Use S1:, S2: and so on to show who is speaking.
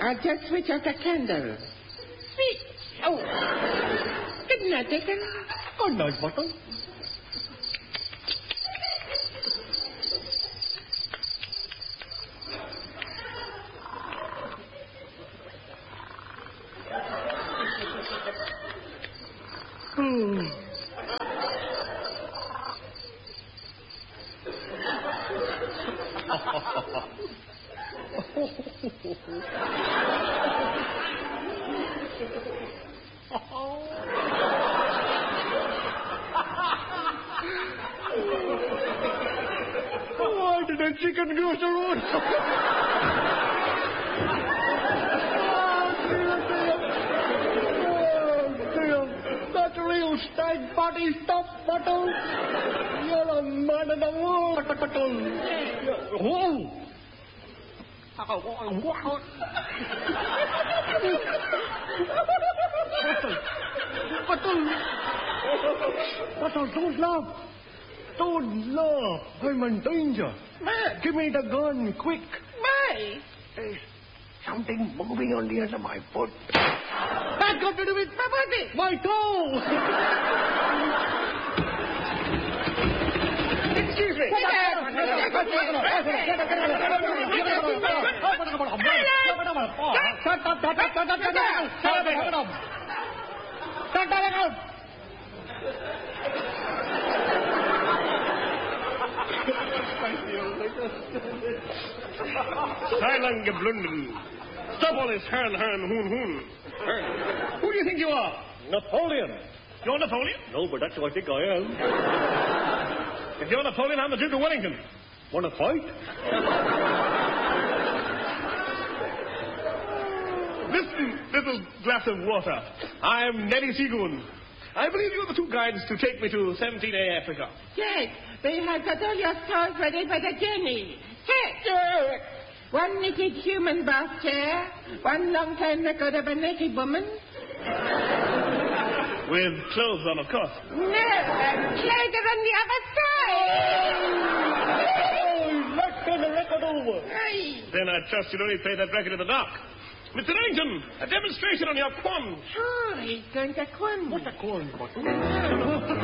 S1: I'll just switch off the candle. Switch. Oh. Good night, Dickon.
S2: Good night, Button. Why did a chicken go to road? That's a real stag body stuff, Button. You're a man of the world, Button. Oh! Button, don't laugh. Don't laugh. I'm in danger.
S1: Ma.
S2: Give me the gun, quick.
S1: Why?
S2: There's something moving on the end of my foot.
S1: That's got to do with my body.
S2: My toe! Excuse me.
S3: Silent geblunden. Stop all this hern, hoon, hoon. Who do you think you are?
S2: Napoleon.
S3: You're Napoleon?
S2: No, but that's who I think I am.
S3: If you're Napoleon, I'm the Duke of Wellington.
S2: Want to fight?
S3: Listen, little glass of water. I'm Neddy Seagoon. I believe you're the two guides to take me to 17A Africa.
S1: Yes, they have got all your stores ready for the journey. Yes. One naked human bath chair, one long-time record of a naked woman.
S3: With clothes on, of course.
S1: No, clothes are on the other side.
S2: Oh, let's turn the record over.
S1: Aye.
S3: Then I trust you'll only play that record in the dark. Mr. Remington, a demonstration on your quam.
S1: Oh, he's going to quam.
S2: What's a corn, Button?